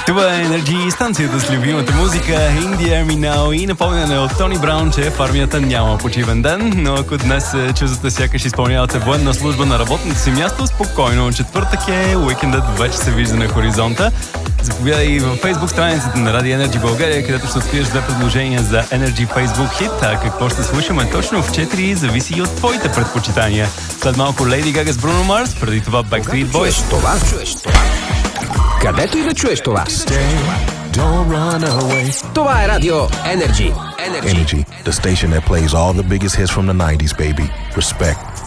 Това е Energy, станцията с любимата музика In the Army Now и напомняне от Тони Браун, че в армията няма почивен ден, но ако днес чувствате сякаш изпълнявате военна служба на работното си място, спокойно, четвъртък е, уикендът вече се вижда на хоризонта. Заповядай във Facebook страницата на Radio Energy България, където ще откриеш две предложения за Energy Facebook Hit. А какво ще слушаме точно в 4 зависи и от твоите предпочитания. След малко Lady Gaga с Bruno Mars, преди това Backstreet Boys. Чуеш това. Където и да чуеш това. Това е Радио Energy. Energy, the station that plays all the biggest hits from the 90s, baby. Respect.